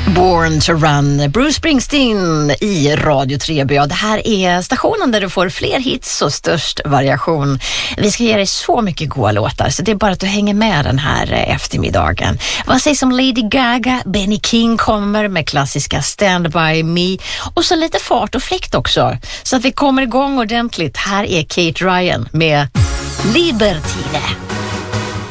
Born to Run, Bruce Springsteen i Radio 3B. Det här är stationen där du får fler hits och störst variation. Vi ska ge dig så mycket goda låtar, så det är bara att du hänger med den här eftermiddagen. Vad sägs om Lady Gaga? Benny King kommer med klassiska Stand By Me och så lite fart och fläkt också, så att vi kommer igång ordentligt. Här är Kate Ryan med Libertine.